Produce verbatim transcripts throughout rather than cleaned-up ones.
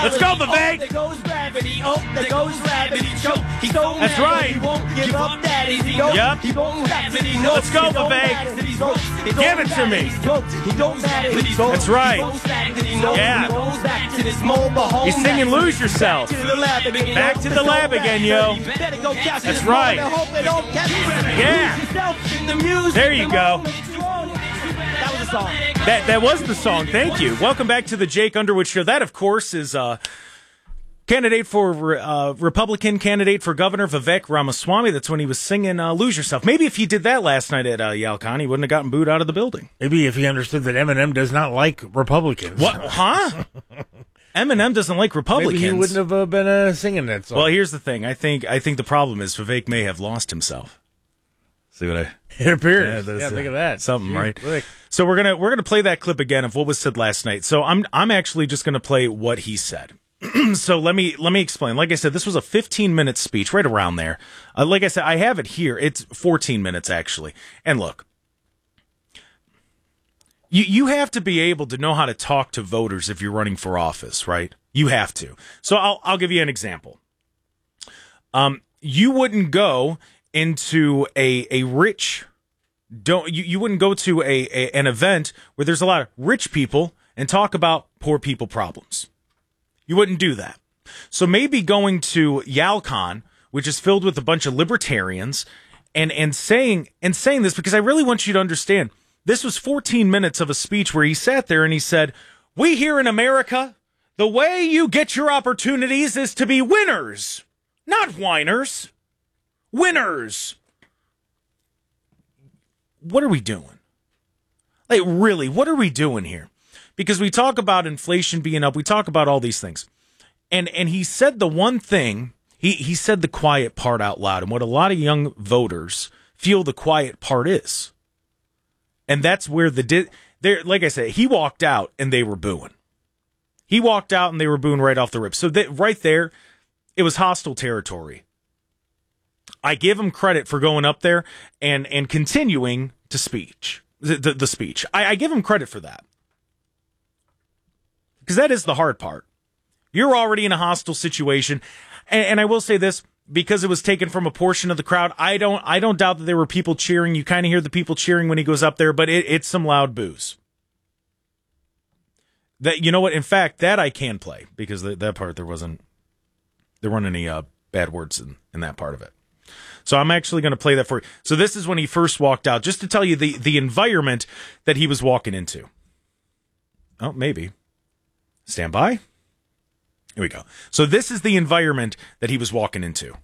Let's go, Vivek. Oh, there goes gravity. Oh, there goes gravity. Choke. He don't That's matter. right. He won't give up that easy. Nope. Yep. He won't matter. He knows. Let's go, He don't Vivek. matter. He's broke. He don't Give it to matter. me. He's broke. He don't matter. He's broke. That's right. He goes back and he knows. Yeah. He goes back to this mobile home. He's singing Lose Yourself. Back to the lab again. Back to the lab again, yo. Better go catch That's this right. moment. Hope they don't catch it. Yeah. Lose yourself in the music. There you go. That was a song. That that was the song. Thank you. Welcome back to the Jake Underwood Show. That, of course, is uh, candidate for uh, Republican candidate for governor Vivek Ramaswamy. That's when he was singing uh, "Lose Yourself." Maybe if he did that last night at uh, Yalcon, he wouldn't have gotten booed out of the building. Maybe if he understood that Eminem does not like Republicans. What? Huh? Eminem doesn't like Republicans. Maybe he wouldn't have uh, been uh, singing that song. Well, here's the thing. I think I think the problem is Vivek may have lost himself. See what I? It appears. Yeah, Yeah, that's, think uh, of that. Something, Gee, right? look. So we're gonna we're gonna play that clip again of what was said last night. So I'm I'm actually just gonna play what he said. So let me let me explain. Like I said, this was a fifteen minute speech, right around there. Uh, like I said, I have it here. It's fourteen minutes actually. And look, you you have to be able to know how to talk to voters if you're running for office, right? You have to. So I'll I'll give you an example. Um, you wouldn't go into a a rich don't you, you wouldn't go to a, a an event where there's a lot of rich people and talk about poor people problems. You wouldn't do that. So maybe going to Yalcon, which is filled with a bunch of libertarians, and and saying and saying this because I really want you to understand. This was fourteen minutes of a speech where he sat there and he said, "We here in America, the way you get your opportunities is to be winners, not whiners. Winners." What are we doing? Like, really, what are we doing here? Because we talk about inflation being up. We talk about all these things. And and he said the one thing, he, he said the quiet part out loud, and what a lot of young voters feel the quiet part is. And that's where the, di- there, like I said, he walked out and they were booing. He walked out and they were booing right off the rip. So that, right there, it was hostile territory. I give him credit for going up there and, and continuing to speech, the, the, the speech. I, I give him credit for that. Because that is the hard part. You're already in a hostile situation. And, and I will say this, because it was taken from a portion of the crowd, I don't I don't doubt that there were people cheering. You kind of hear the people cheering when he goes up there, but it, it's some loud boos. That, you know what? In fact, that I can play, because the, that part, there wasn't, there weren't any uh, bad words in, in that part of it. So I'm actually going to play that for you. So this is when he first walked out, just to tell you the, the environment that he was walking into. Oh, maybe. Stand by. Here we go. So this is the environment that he was walking into.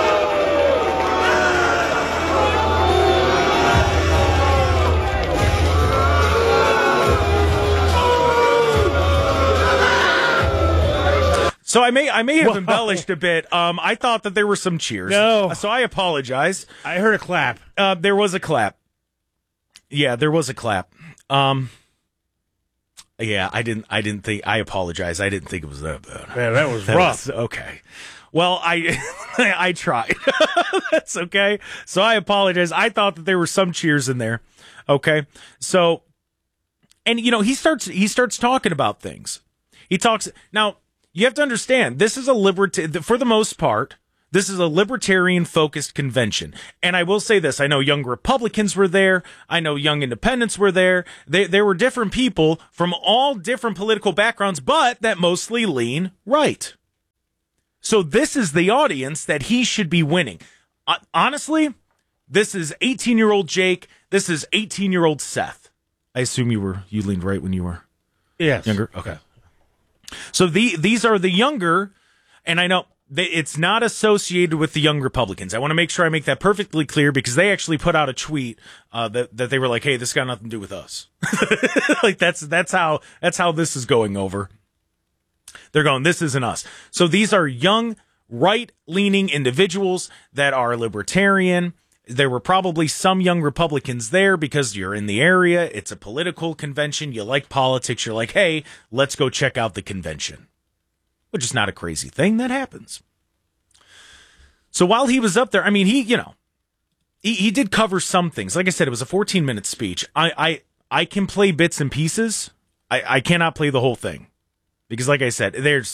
So I may I may have Whoa. embellished a bit. Um, I thought that there were some cheers. No. So I apologize. I heard a clap. Uh, there was a clap. Yeah, there was a clap. Um, yeah, I didn't. I didn't think. I apologize. I didn't think it was that bad. Man, that was That rough. was- okay. Well, I I tried. That's okay. So I apologize. I thought that there were some cheers in there. Okay. So, and you know, he starts he starts talking about things. He talks now. You have to understand, this is a liberta- for the most part, this is a libertarian-focused convention. And I will say this, I know young Republicans were there, I know young independents were there, they, there were different people from all different political backgrounds, but that mostly lean right. So this is the audience that he should be winning. Uh, honestly, this is eighteen-year-old Jake, this is eighteen-year-old Seth. I assume you were you leaned right when you were Yes. younger? Okay. So the these are the younger, and I know they, it's not associated with the young Republicans. I want to make sure I make that perfectly clear, because they actually put out a tweet uh, that that they were like, "Hey, this got nothing to do with us." Like that's that's how that's how this is going over. They're going, "This isn't us." So these are young, right-leaning individuals that are libertarian. There were probably some young Republicans there because you're in the area. It's a political convention. You like politics. You're like, hey, let's go check out the convention, which is not a crazy thing. That happens. So while he was up there, I mean, he, you know, he, he did cover some things. Like I said, it was a fourteen minute speech. I, I, I can play bits and pieces. I, I cannot play the whole thing because, like I said, there's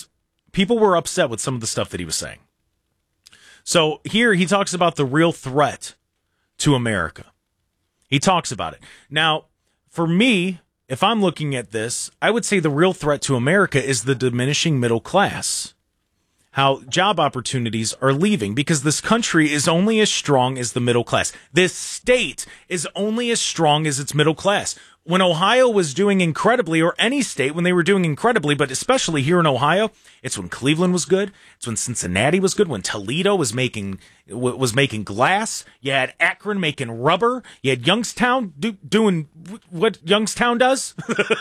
people were upset with some of the stuff that he was saying. So here he talks about the real threat to America. He talks about it. Now, for me, if I'm looking at this, I would say the real threat to America is the diminishing middle class. How job opportunities are leaving because this country is only as strong as the middle class. This state is only as strong as its middle class. When Ohio was doing incredibly, or any state when they were doing incredibly, but especially here in Ohio, it's when Cleveland was good. It's when Cincinnati was good. When Toledo was making was making glass. You had Akron making rubber. You had Youngstown do, doing what Youngstown does.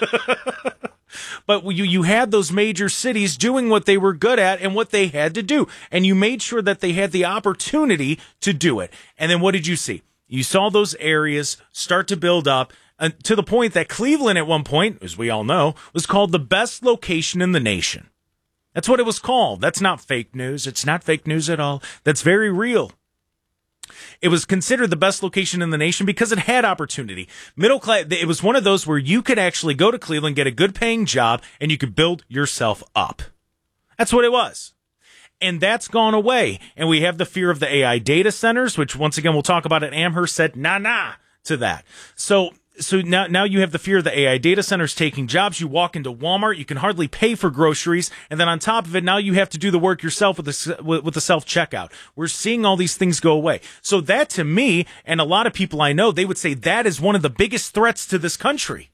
But you you had those major cities doing what they were good at and what they had to do. And you made sure that they had the opportunity to do it. And then what did you see? You saw those areas start to build up uh, to the point that Cleveland at one point, as we all know, was called the best location in the nation. That's what it was called. That's not fake news. It's not fake news at all. That's very real. It was considered the best location in the nation because it had opportunity. Middle class, it was one of those where you could actually go to Cleveland, get a good paying job, and you could build yourself up. That's what it was. And that's gone away. And we have the fear of the A I data centers, which once again, we'll talk about it. Amherst said, nah, nah, to that. So, so now, now you have the fear of the A I data centers taking jobs. You walk into Walmart, you can hardly pay for groceries. And then on top of it, now you have to do the work yourself with the, with the self-checkout. We're seeing all these things go away. So that to me, and a lot of people I know, they would say that is one of the biggest threats to this country.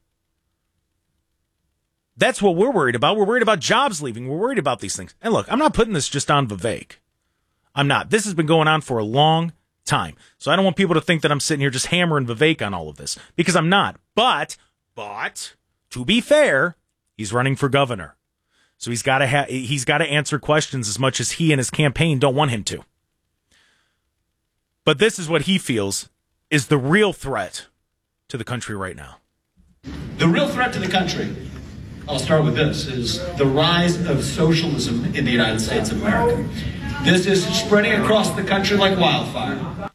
That's what we're worried about. We're worried about jobs leaving. We're worried about these things. And look, I'm not putting this just on Vivek. I'm not. This has been going on for a long time. So I don't want people to think that I'm sitting here just hammering Vivek on all of this, because I'm not. But, but, to be fair, he's running for governor. So he's got to ha- he's got to answer questions as much as he and his campaign don't want him to. But this is what he feels is the real threat to the country right now. The real threat to the country, I'll start with this, is the rise of socialism in the United States of America. This is spreading across the country like wildfire.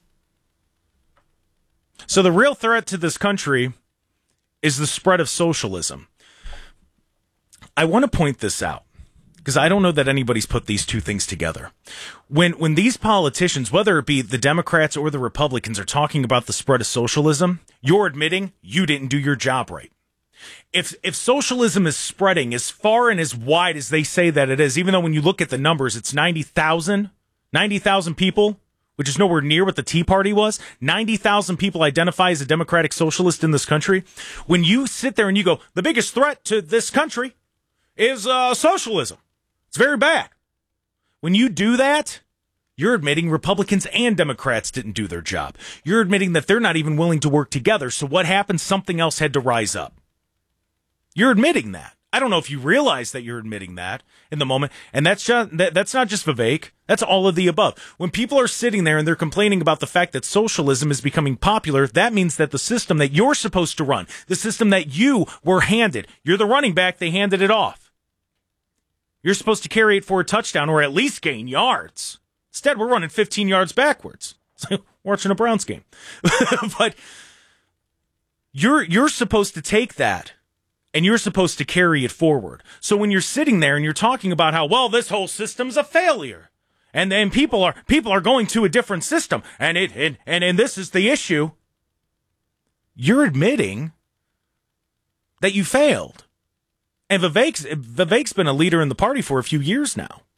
So the real threat to this country is the spread of socialism. I want to point this out because I don't know that anybody's put these two things together. When when these politicians, whether it be the Democrats or the Republicans, are talking about the spread of socialism, you're admitting you didn't do your job right. If if socialism is spreading as far and as wide as they say that it is, even though when you look at the numbers, it's ninety thousand, ninety thousand people, which is nowhere near what the Tea Party was. ninety thousand people identify as a democratic socialist in this country. When you sit there and you go, the biggest threat to this country is uh, socialism. It's very bad. When you do that, you're admitting Republicans and Democrats didn't do their job. You're admitting that they're not even willing to work together. So what happened? Something else had to rise up. You're admitting that. I don't know if you realize that you're admitting that in the moment. And that's just, that, that's not just Vivek. That's all of the above. When people are sitting there and they're complaining about the fact that socialism is becoming popular, that means that the system that you're supposed to run, the system that you were handed, you're the running back, they handed it off. You're supposed to carry it for a touchdown or at least gain yards. Instead, we're running fifteen yards backwards. It's like watching a Browns game. But you're you're supposed to take that and you're supposed to carry it forward. So when you're sitting there and you're talking about how, well, this whole system's a failure, and then people are people are going to a different system, and it and and, and this is the issue, you're admitting that you failed. And Vivek's, Vivek's been a leader in the party for a few years now.